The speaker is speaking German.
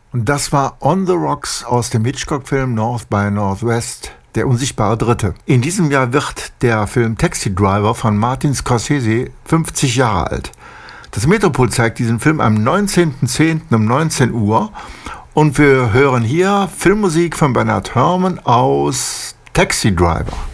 Und das war On the Rocks aus dem Hitchcock-Film North by Northwest, der unsichtbare Dritte. In diesem Jahr wird der Film Taxi Driver von Martin Scorsese 50 Jahre alt. Das Metropol zeigt diesen Film am 19.10. um 19 Uhr und wir hören hier Filmmusik von Bernard Herrmann aus Taxi Driver.